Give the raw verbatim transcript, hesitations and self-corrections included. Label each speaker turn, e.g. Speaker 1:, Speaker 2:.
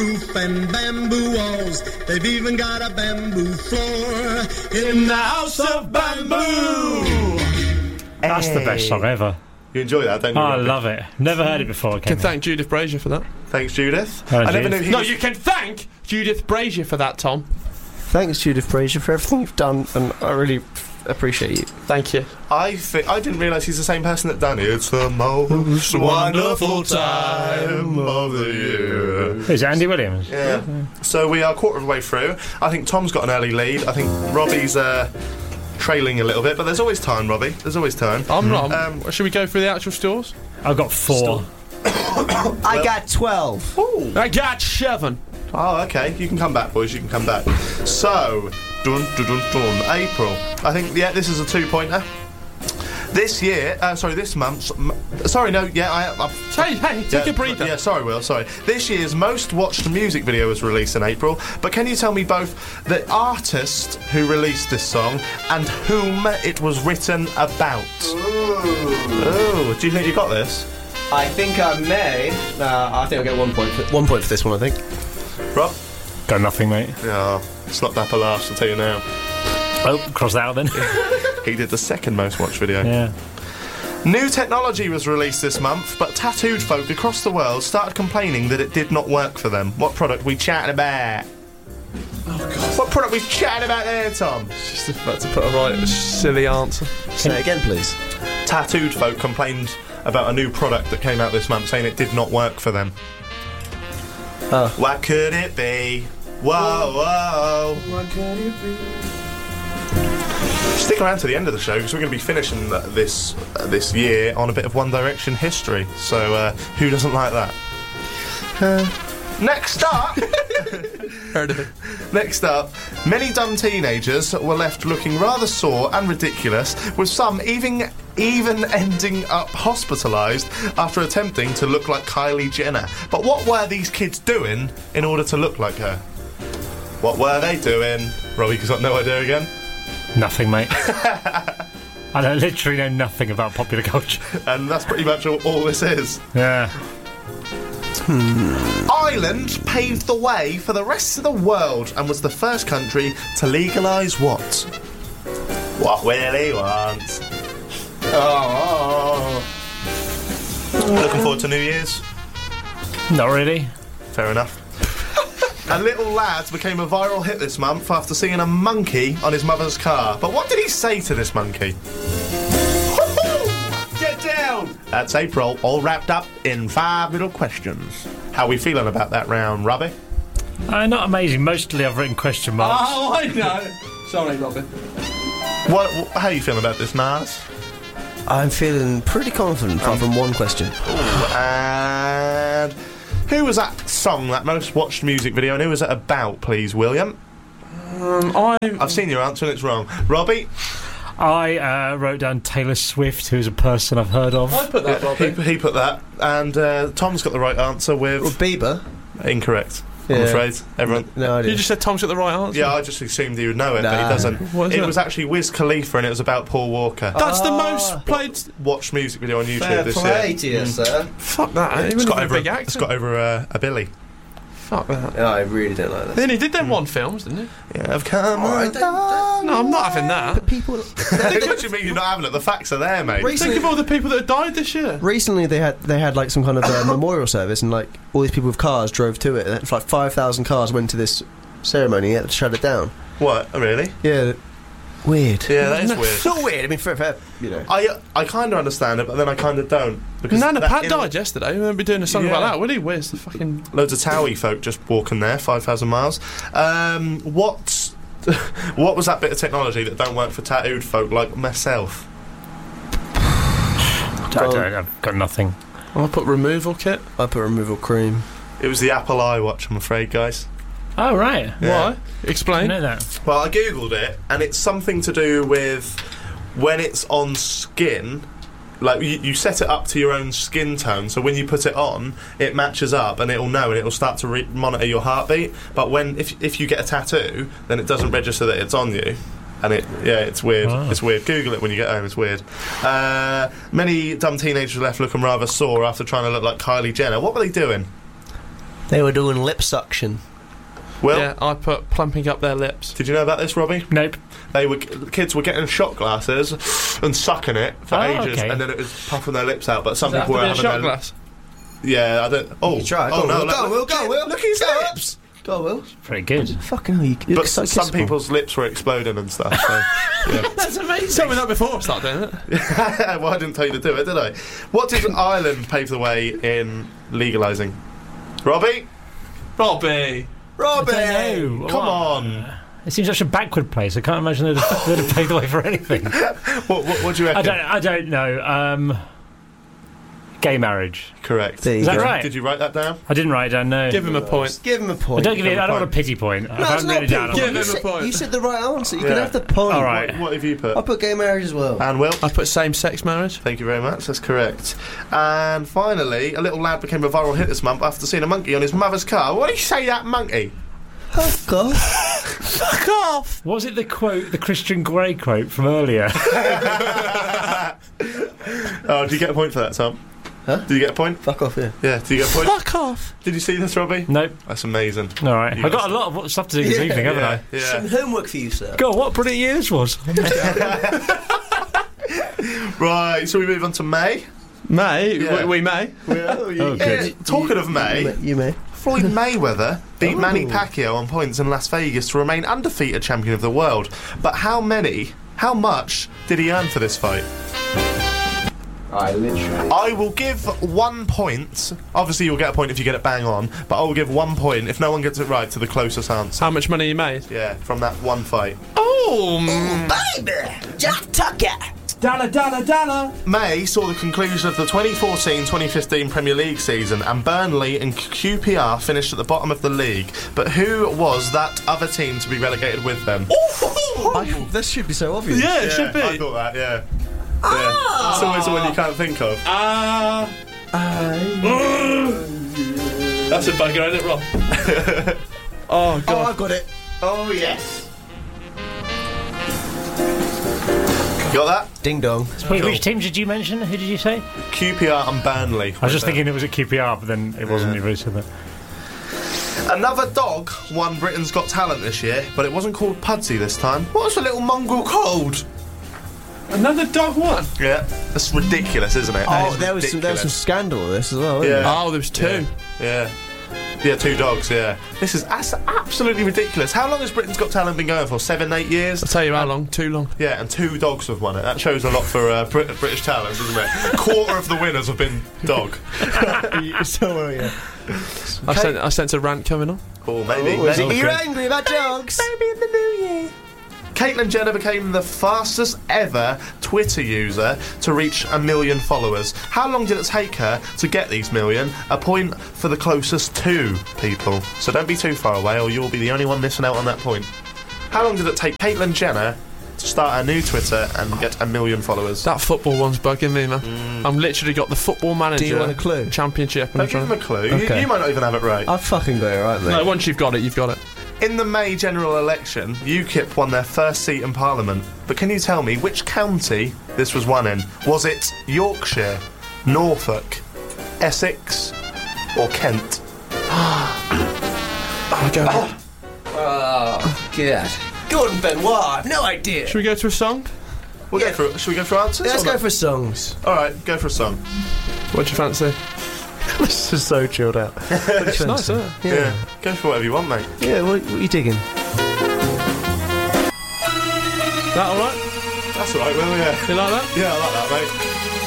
Speaker 1: roof and bamboo walls. They've even got a bamboo floor in the house of bamboo.
Speaker 2: That's
Speaker 3: Hey.
Speaker 2: the best song ever.
Speaker 3: You enjoy that, don't you?
Speaker 2: Oh, I
Speaker 3: Robbie?
Speaker 2: love it. Never heard it before.
Speaker 4: Can thank Judith Brazier for that.
Speaker 3: Thanks, Judith.
Speaker 2: Oh,
Speaker 3: I never
Speaker 2: Judith.
Speaker 3: knew he
Speaker 4: No,
Speaker 3: was...
Speaker 4: you can thank Judith Brazier for that, Tom.
Speaker 5: Thanks, Judith Brazier, for everything you've done, and I really appreciate you.
Speaker 4: Thank you.
Speaker 3: I thi- I didn't realise he's the same person that done it. It's the most wonderful time of the year.
Speaker 2: Is it Andy Williams?
Speaker 3: Yeah. So we are a quarter of the way through. I think Tom's got an early lead. I think Robbie's uh, trailing a little bit, but there's always time, Robbie. There's always time.
Speaker 4: I'm not.
Speaker 3: Um,
Speaker 4: Should we go through the actual stores?
Speaker 2: I've got four.
Speaker 5: I got twelve.
Speaker 4: I got seven.
Speaker 3: Oh, okay. You can come back, boys. You can come back. So, dun dun dun dun. April. I think, yeah, this is a two-pointer. This year, uh, sorry, this month. M- sorry, no, yeah, I. I
Speaker 4: Hey, hey, take
Speaker 3: yeah,
Speaker 4: a breather.
Speaker 3: Yeah, sorry, Will, sorry. This year's most watched music video was released in April, but can you tell me both the artist who released this song and whom it was written about? Ooh. Do you think you got this?
Speaker 5: I think I may. Uh, I think I'll get one point. For, one point for this one, I think.
Speaker 3: Rob?
Speaker 2: Got nothing, mate.
Speaker 3: Yeah, it's not Dapper Laughs, I'll tell you now.
Speaker 2: Oh, cross that out then.
Speaker 3: He did the second most watched video.
Speaker 2: Yeah.
Speaker 3: New technology was released this month, but tattooed folk across the world started complaining that it did not work for them. What product we chatting about? Oh, God. What product we chatting about there, Tom?
Speaker 4: Just about to put a right silly answer.
Speaker 5: Say it again, please.
Speaker 3: Tattooed folk complained about a new product that came out this month, saying it did not work for them.
Speaker 5: Oh.
Speaker 3: What could it be? Whoa, whoa.
Speaker 5: What could it be?
Speaker 3: Stick around to the end of the show because we're going to be finishing th- this uh, this year on a bit of One Direction history. So uh, who doesn't like that? Uh, next up,
Speaker 4: Heard of it.
Speaker 3: next up, many dumb teenagers were left looking rather sore and ridiculous, with some even even ending up hospitalised after attempting to look like Kylie Jenner. But what were these kids doing in order to look like her? What were they doing? Robbie's got no idea again.
Speaker 2: Nothing, mate. I don't, literally know nothing about popular culture.
Speaker 3: And that's pretty much all, all this is.
Speaker 2: Yeah.
Speaker 3: Ireland paved the way for the rest of the world and was the first country to legalise what? What Willie wants. Oh. Looking forward to New Year's?
Speaker 2: Not really.
Speaker 3: Fair enough. A little lad became a viral hit this month after seeing a monkey on his mother's car. But what did he say to this monkey? Get down! That's April, all wrapped up in five little questions. How are we feeling about that round, Robbie?
Speaker 2: Uh, not amazing. Mostly I've written question marks.
Speaker 4: Oh, I know. Sorry, Robin.
Speaker 3: What? wh- How are you feeling about this, Nars?
Speaker 5: I'm feeling pretty confident, apart from one question.
Speaker 3: And who was that song, that most watched music video, and who was it about, please, William?
Speaker 4: Um, I'm...
Speaker 3: I've seen your answer and it's wrong. Robbie?
Speaker 2: I uh, wrote down Taylor Swift, who's a person I've heard of.
Speaker 4: I put that,
Speaker 3: He,
Speaker 4: Robin.
Speaker 3: he put that. And uh, Tom's got the right answer with...
Speaker 5: Well, Bieber.
Speaker 3: Incorrect, I'm
Speaker 5: Yeah.
Speaker 3: afraid. Everyone...
Speaker 5: No idea.
Speaker 4: You just said Tom's got the right answer.
Speaker 3: Yeah, I just assumed he would know it, but he
Speaker 5: Nah.
Speaker 3: doesn't.
Speaker 4: What is
Speaker 3: It
Speaker 4: it?
Speaker 3: was actually Wiz Khalifa and it was about Paul Walker.
Speaker 4: That's the
Speaker 5: Ah.
Speaker 4: most played...
Speaker 3: Watched music video on YouTube
Speaker 5: Fair
Speaker 3: this
Speaker 5: play
Speaker 3: year.
Speaker 5: to you, sir.
Speaker 4: Fuck that. He
Speaker 3: It's
Speaker 4: wasn't
Speaker 3: got,
Speaker 4: even a
Speaker 3: over,
Speaker 4: big actor.
Speaker 3: it's got over uh, a Billy.
Speaker 4: Fuck that.
Speaker 5: No, I really don't like that.
Speaker 4: Then he did them one films, didn't he?
Speaker 3: Yeah, I've come
Speaker 5: Oh, I
Speaker 3: on.
Speaker 5: don't-
Speaker 4: No, I'm not having that.
Speaker 5: People.
Speaker 3: What do you mean you're not having it? The facts are there, mate.
Speaker 4: Think of all the people that have died this year.
Speaker 5: Recently, they had they had like some kind of uh, memorial service, and like all these people with cars drove to it. And it's like five thousand cars went to this ceremony. They had to shut it down.
Speaker 3: What? Oh, really?
Speaker 5: Yeah, weird.
Speaker 3: Yeah, that is
Speaker 4: No.
Speaker 3: weird.
Speaker 5: Not weird. I mean, fair, fair, you know.
Speaker 3: I I kind of understand it, but then I kind of don't. Because
Speaker 4: Nana
Speaker 3: that-
Speaker 4: Pat
Speaker 3: in-
Speaker 4: died yesterday. We won't be doing a song
Speaker 3: Yeah.
Speaker 4: about that, will he? Where's the fucking...
Speaker 3: Loads of Towie folk just walking there, five thousand miles. Um, what, what was that bit of technology that don't work for tattooed folk like myself?
Speaker 2: I don't, I've got nothing.
Speaker 4: I'll put removal kit.
Speaker 5: I put removal cream.
Speaker 3: It was the Apple iWatch, I'm afraid, guys.
Speaker 2: Oh, right.
Speaker 3: Yeah.
Speaker 4: Why?
Speaker 2: I
Speaker 4: Explain.
Speaker 2: know that.
Speaker 3: Well, I googled it, and it's something to do with when it's on skin. Like, you, you set it up to your own skin tone, so when you put it on, it matches up, and it'll know, and it'll start to re- monitor your heartbeat. But when if if you get a tattoo, then it doesn't register that it's on you. And it, yeah, it's weird.
Speaker 2: Oh.
Speaker 3: It's weird. Google it when you get home. It's weird. Uh, many dumb teenagers left looking rather sore after trying to look like Kylie Jenner. What were they doing?
Speaker 5: They were doing lip suction.
Speaker 3: Will,
Speaker 4: Yeah, I put plumping up their lips.
Speaker 3: did you know about this, Robbie?
Speaker 2: Nope.
Speaker 3: They were kids were getting shot glasses and sucking it for
Speaker 2: Oh,
Speaker 3: ages,
Speaker 2: okay.
Speaker 3: and then it was puffing their lips out. But some
Speaker 4: Does that
Speaker 3: people were
Speaker 4: have to be a
Speaker 3: having
Speaker 4: shot
Speaker 3: their
Speaker 4: glass.
Speaker 3: yeah. I don't. Oh,
Speaker 5: You try.
Speaker 3: oh
Speaker 5: Go
Speaker 3: no!
Speaker 5: on, Will.
Speaker 3: look,
Speaker 5: Go, Will. Go, Will.
Speaker 3: Look at his
Speaker 5: Go.
Speaker 3: lips.
Speaker 5: Go, Will.
Speaker 2: Pretty good.
Speaker 5: Fucking hell, you you
Speaker 3: But
Speaker 5: look so
Speaker 3: some
Speaker 5: kissable.
Speaker 3: people's lips were exploding and stuff. So, yeah.
Speaker 4: That's amazing. Tell me that before I start doing it.
Speaker 3: Well, I didn't tell you to do it, did I? What did Ireland pave the way in legalising? Robbie,
Speaker 4: Robbie.
Speaker 5: Robbie!
Speaker 2: I don't know.
Speaker 3: come
Speaker 2: What?
Speaker 3: on.
Speaker 2: It seems such a backward place. I can't imagine they'd have, they'd have paved the way for anything.
Speaker 3: What, what, what do you reckon?
Speaker 2: I don't. I don't know. Um, gay marriage.
Speaker 3: Correct.
Speaker 5: There you
Speaker 2: Is that
Speaker 5: go.
Speaker 2: right?
Speaker 3: Did you write that down?
Speaker 2: I didn't write it down. No.
Speaker 4: Give him a point.
Speaker 5: Give him a
Speaker 2: I
Speaker 5: point.
Speaker 2: don't give you. I don't
Speaker 3: point.
Speaker 2: want a pity point.
Speaker 5: No,
Speaker 2: If
Speaker 5: it's
Speaker 2: I haven't
Speaker 5: not
Speaker 2: written it down,
Speaker 5: pity.
Speaker 2: I
Speaker 4: Give
Speaker 2: want-
Speaker 4: him a
Speaker 5: said,
Speaker 4: point.
Speaker 5: you said the right answer. You
Speaker 3: Yeah.
Speaker 5: can have the point.
Speaker 2: All right.
Speaker 3: What, what have you put?
Speaker 5: I put gay marriage as well.
Speaker 3: And Will?
Speaker 4: I put same-sex marriage.
Speaker 3: Thank you very much, that's correct. And finally, a little lad became a viral hit this month after seeing a monkey on his mother's car. What did you say, that monkey?
Speaker 5: Fuck off.
Speaker 4: Fuck off!
Speaker 2: Was it the quote, the Christian Grey quote from earlier?
Speaker 3: Oh, did you get a point for that, Tom?
Speaker 5: Huh?
Speaker 3: Did you get a point?
Speaker 5: Fuck off, yeah.
Speaker 3: Yeah, did you get a point?
Speaker 4: Fuck off!
Speaker 3: Did you see this, Robbie?
Speaker 2: Nope.
Speaker 3: That's amazing.
Speaker 2: All right.
Speaker 3: You
Speaker 2: I've got
Speaker 3: must-
Speaker 2: a lot of stuff to do this
Speaker 5: Yeah,
Speaker 2: evening, haven't
Speaker 3: yeah,
Speaker 2: I?
Speaker 5: Some
Speaker 3: yeah.
Speaker 5: homework for you, sir.
Speaker 2: God, what a brilliant year this was.
Speaker 3: Right, so we move on to May.
Speaker 4: May?
Speaker 3: Yeah.
Speaker 4: We, we may.
Speaker 2: Oh, good.
Speaker 3: Yeah, talking of
Speaker 5: You
Speaker 3: May,
Speaker 5: may. You may.
Speaker 3: Floyd Mayweather beat
Speaker 5: Ooh.
Speaker 3: Manny Pacquiao on points in Las Vegas to remain undefeated champion of the world. But how many, how much did he earn for this fight?
Speaker 5: I literally.
Speaker 3: I will give one point. Obviously, you'll get a point if you get it bang on, but I will give one point if no one gets it right to the closest answer.
Speaker 4: How much money you made?
Speaker 3: Yeah, from that one fight.
Speaker 4: Oh, mm.
Speaker 5: Baby! Jack Tucker!
Speaker 4: Dollar, dollar, dollar.
Speaker 3: May saw the conclusion of the twenty fourteen twenty fifteen Premier League season, and Burnley and Q P R finished at the bottom of the league. But who was that other team to be relegated with them?
Speaker 5: I, this should be so obvious.
Speaker 4: Yeah, it should be.
Speaker 3: I thought that, yeah. Yeah. It's always the one you can't think of.
Speaker 4: Ah. That's a bugger, ain't it, Rob? Oh,
Speaker 5: Oh,
Speaker 4: God.
Speaker 5: I've got it.
Speaker 3: Oh, yes. Got that?
Speaker 5: Ding dong.
Speaker 2: Wait,
Speaker 3: Cool.
Speaker 2: which teams did you mention? Who did you say?
Speaker 3: Q P R and Burnley.
Speaker 2: I was just thinking it was at Q P R, but then it wasn't. You really said that.
Speaker 3: Another dog won Britain's Got Talent this year, but it wasn't called Pudsey this time. What was the little mongrel called?
Speaker 4: Another dog one.
Speaker 3: Yeah, that's ridiculous, isn't it? That
Speaker 5: Oh,
Speaker 3: is
Speaker 5: there was some, there was some
Speaker 3: ridiculous.
Speaker 5: scandal with this as well, wasn't
Speaker 3: Yeah.
Speaker 5: there?
Speaker 4: Oh, there was two.
Speaker 3: Yeah. Yeah, two dogs, yeah. This is that's absolutely ridiculous. How long has Britain's Got Talent been going for? Seven, eight years?
Speaker 4: I'll tell you how long. Too long.
Speaker 3: Yeah, and two dogs have won it. That shows a lot for uh, Brit- British talent, doesn't it? Quarter of the winners have been dog.
Speaker 5: So, yeah.
Speaker 4: I sent I sent a rant coming on.
Speaker 3: Oh, maybe.
Speaker 5: Oh, is
Speaker 3: maybe.
Speaker 5: it- you're angry about dogs?
Speaker 3: Maybe in the new year. Caitlyn Jenner became the fastest ever Twitter user to reach a million followers. How long did it take her to get these million? A point for the closest two people. So don't be too far away or you'll be the only one missing out on that point. How long did it take Caitlyn Jenner to start a new Twitter and get a million followers?
Speaker 4: That football one's bugging me, man. I'm literally got the football manager.
Speaker 5: Do you want a clue?
Speaker 4: Championship. And
Speaker 3: Don't
Speaker 4: I'm
Speaker 3: give
Speaker 4: trying
Speaker 3: him a clue.
Speaker 5: Okay.
Speaker 3: You, you might not even have it right.
Speaker 5: I've fucking got it right, mate.
Speaker 4: No, once you've got it, you've got it.
Speaker 3: In the May general election, UKIP won their first seat in Parliament. But can you tell me which county this was won in? Was it Yorkshire, Norfolk, Essex, or Kent?
Speaker 4: Oh, go.
Speaker 5: Oh, God. Gordon Benoit, I've no idea.
Speaker 4: Should we go to a song?
Speaker 3: We'll
Speaker 5: Yeah.
Speaker 3: go for. Should we go for answers?
Speaker 5: Let's
Speaker 3: or
Speaker 5: go
Speaker 3: not?
Speaker 5: for songs.
Speaker 3: All right, go for a song.
Speaker 4: What do you fancy?
Speaker 5: This is so chilled out.
Speaker 4: It's nice, isn't it?
Speaker 3: Yeah.
Speaker 5: Yeah.
Speaker 3: Go for whatever you want, mate.
Speaker 5: Yeah, what, what are you digging?
Speaker 4: That all right?
Speaker 3: That's all right, Will. Yeah.
Speaker 4: You like that?
Speaker 3: Yeah, I like that, mate.